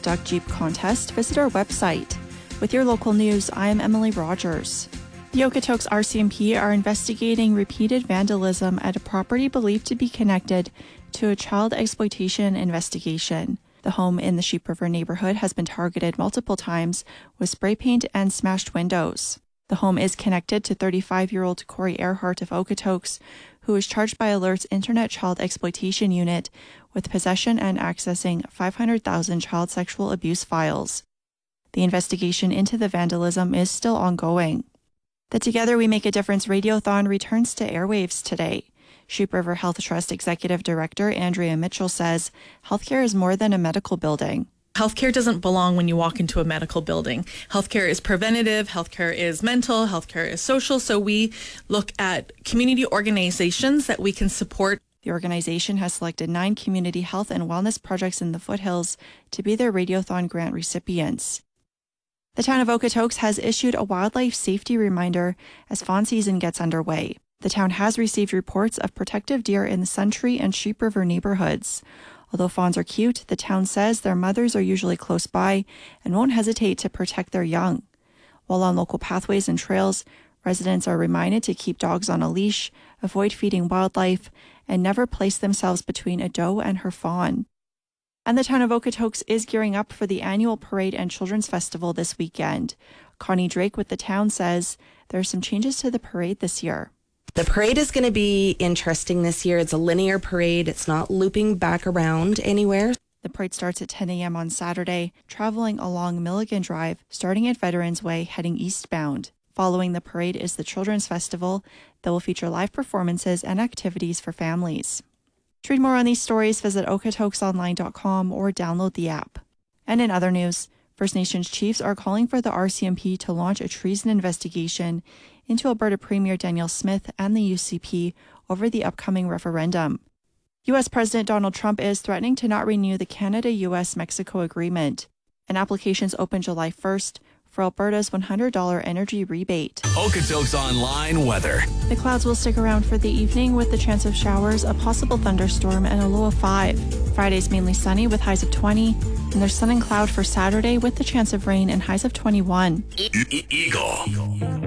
Duck Jeep contest, visit our website. With your local news, I am Emily Rogers. The Okotoks RCMP are investigating repeated vandalism at a property believed to be connected to a child exploitation investigation. The home in the Sheep River neighborhood has been targeted multiple times with spray paint and smashed windows. The home is connected to 35-year-old Corey Earhart of Okotoks, who is charged by Alert's Internet Child Exploitation Unit with possession and accessing 500,000 child sexual abuse files. The investigation into the vandalism is still ongoing. The Together We Make a Difference Radiothon returns to airwaves today. Sheep River Health Trust Executive Director Andrea Mitchell says healthcare is more than a medical building. Healthcare doesn't belong when you walk into a medical building. Healthcare is preventative, healthcare is mental, healthcare is social. So we look at community organizations that we can support. The organization has selected 9 community health and wellness projects in the foothills to be their Radiothon grant recipients. The town of Okotoks has issued a wildlife safety reminder as fawn season gets underway. The town has received reports of protective deer in the Suntree and Sheep River neighborhoods. Although fawns are cute, the town says their mothers are usually close by and won't hesitate to protect their young. While on local pathways and trails, residents are reminded to keep dogs on a leash, avoid feeding wildlife, and never place themselves between a doe and her fawn. And the town of Okotoks is gearing up for the annual parade and children's festival this weekend. Connie Drake with the town says there are some changes to the parade this year. The parade is going to be interesting this year. It's a linear parade. It's not looping back around anywhere. The parade starts at 10 a.m. on Saturday, traveling along Milligan Drive, starting at Veterans Way, heading eastbound. Following the parade is the Children's Festival that will feature live performances and activities for families. To read more on these stories, visit okotoksonline.com or download the app. And in other news, First Nations chiefs are calling for the RCMP to launch a treason investigation into Alberta Premier Danielle Smith and the UCP over the upcoming referendum. U.S. President Donald Trump is threatening to not renew the Canada-U.S.-Mexico agreement. And applications open July 1st for Alberta's $100 energy rebate. Okotoks Online weather. The clouds will stick around for the evening with the chance of showers, a possible thunderstorm, and a low of 5. Friday's mainly sunny with highs of 20. And there's sun and cloud for Saturday with the chance of rain and highs of 21. Eagle.